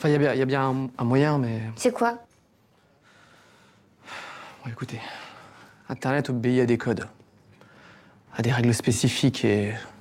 Enfin, il y a bien un moyen, mais... C'est quoi? Bon, écoutez, Internet obéit à des codes, à des règles spécifiques et